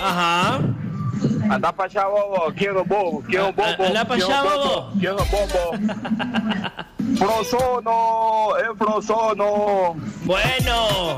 Ajá. Anda para allá, bobo. Quiero bobo. Anda para allá, bobo. Quiero bobo. Frozono. Frozono. Bueno.